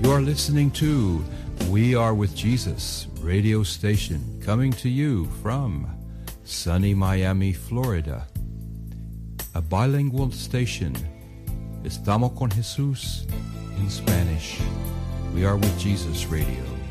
You're listening to We Are With Jesus radio station, coming to you from sunny Miami, Florida. A bilingual station. Estamos con Jesús in Spanish. We Are With Jesus Radio.